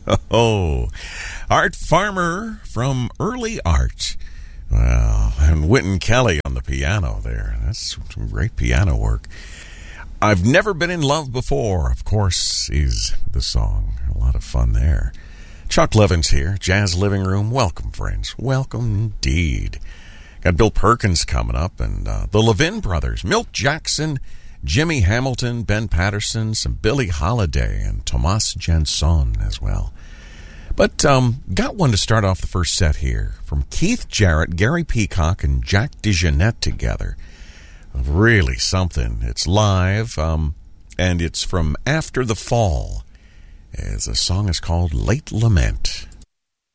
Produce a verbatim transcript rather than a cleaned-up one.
Oh, Art Farmer from Early Art. Well, and Wynton Kelly on the piano there. That's some great piano work. I've Never Been in Love Before, of course, is the song. A lot of fun there. Chuck Levins here, Jazz Living Room. Welcome, friends. Welcome indeed. Got Bill Perkins coming up, and uh, the Levin Brothers, Milt Jackson, Jimmy Hamilton, Ben Patterson, some Billie Holiday, and Tomas Jansson as well. But um, got one to start off the first set here from Keith Jarrett, Gary Peacock, and Jack DeJohnette together. Really something. It's live, um, and it's from After the Fall. The song is called Late Lament.